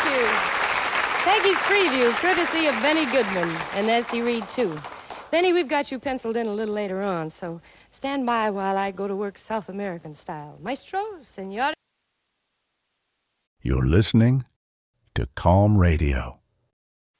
you. Peggy's Preview, courtesy of Benny Goodman and Nancy Reed, too. Benny, we've got you penciled in a little later on, so stand by while I go to work South American style. Maestro, senor. You're listening to Calm Radio.